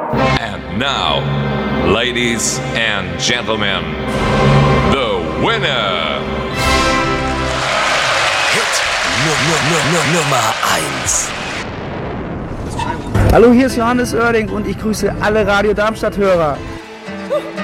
And now, ladies and gentlemen, the winner. Hit Nummer 1. Hallo, hier ist Johannes Oerding und ich grüße alle Radio Darmstadt-Hörer.